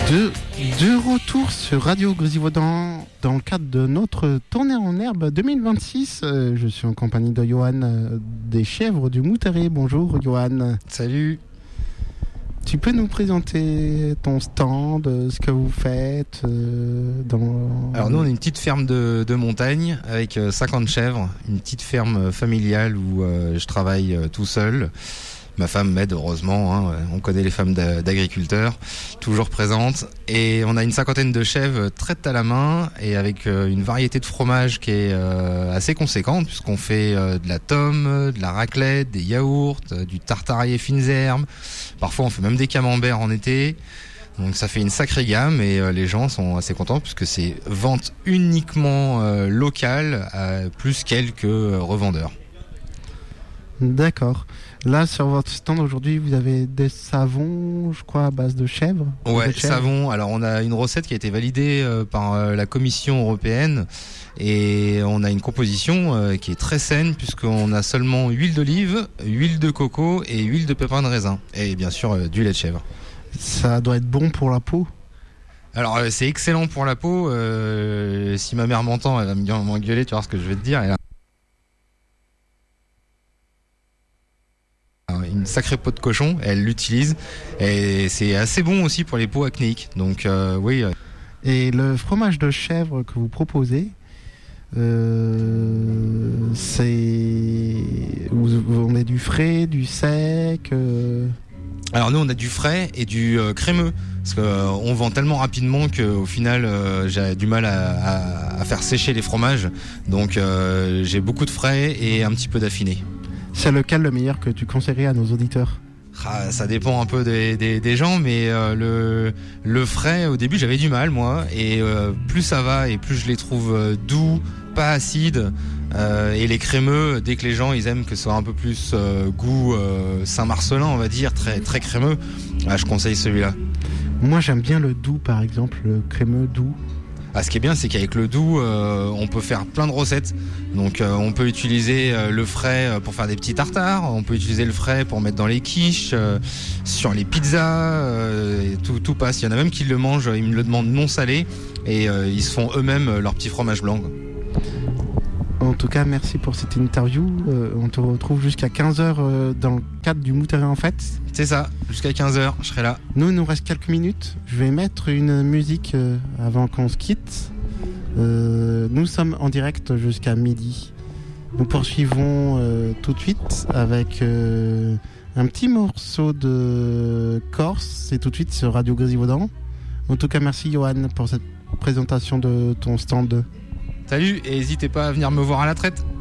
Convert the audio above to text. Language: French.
De retour sur Radio Grésivaudan dans le cadre de notre tournée en herbe 2026. Je suis en compagnie de Johan des Chèvres du Mouteré. Bonjour Johan. Salut. Tu peux nous présenter ton stand, ce que vous faites Alors nous on est une petite ferme de montagne avec 50 chèvres, une petite ferme familiale où je travaille tout seul. Ma femme m'aide heureusement, hein. On connaît les femmes d'agriculteurs, toujours présentes. Et on a une 50aine de chèvres traites à la main et avec une variété de fromages qui est assez conséquente puisqu'on fait de la tome, de la raclette, des yaourts, du tartarier fines herbes. Parfois on fait même des camemberts en été. Donc ça fait une sacrée gamme et les gens sont assez contents puisque c'est vente uniquement locale, plus quelques revendeurs. D'accord. Là, sur votre stand aujourd'hui, vous avez des savons, je crois, à base de chèvre. Ouais, savon. Alors, on a une recette qui a été validée par la Commission européenne et on a une composition qui est très saine puisqu'on a seulement huile d'olive, huile de coco et huile de pépins de raisin. Et bien sûr, du lait de chèvre. Ça doit être bon pour la peau. Alors, c'est excellent pour la peau. Si ma mère m'entend, elle va m'engueuler, tu vois ce que je vais te dire. Une sacrée peau de cochon, elle l'utilise et c'est assez bon aussi pour les peaux acnéiques. Donc oui. Et le fromage de chèvre que vous proposez, c'est on a du frais, du sec. Alors nous on a du frais et du crémeux parce qu'on vend tellement rapidement qu'au final j'ai du mal à faire sécher les fromages. Donc j'ai beaucoup de frais et un petit peu d'affiné. C'est lequel le meilleur que tu conseillerais à nos auditeurs ? Ça dépend un peu des gens, mais le frais, au début, j'avais du mal, moi. Et plus ça va, et plus je les trouve doux, pas acides. Et les crémeux, dès que les gens ils aiment que ce soit un peu plus goût Saint-Marcelin, on va dire, très, très crémeux, je conseille celui-là. Moi, j'aime bien le doux, par exemple, le crémeux doux. Ce qui est bien, c'est qu'avec le doux, on peut faire plein de recettes. Donc, on peut utiliser le frais pour faire des petits tartares. On peut utiliser le frais pour mettre dans les quiches, sur les pizzas. Et tout passe. Il y en a même qui le mangent, ils me le demandent non salé. Et ils se font eux-mêmes leur petit fromage blanc. En tout cas, merci pour cette interview. On te retrouve jusqu'à 15h dans le cadre du Mouteré en fait. C'est ça, jusqu'à 15h, je serai là. Nous, il nous reste quelques minutes. Je vais mettre une musique avant qu'on se quitte. Nous sommes en direct jusqu'à midi. Nous poursuivons tout de suite avec un petit morceau de Corse. C'est tout de suite sur Radio Grésivaudan. En tout cas, merci Johan pour cette présentation de ton stand. Salut, et n'hésitez pas à venir me voir à la traite.